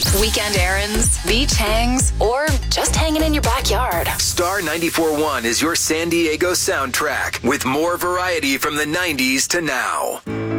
Weekend errands, beach hangs, or just hanging in your backyard. Star 94.1 is your San Diego soundtrack with more variety from the 90s to now.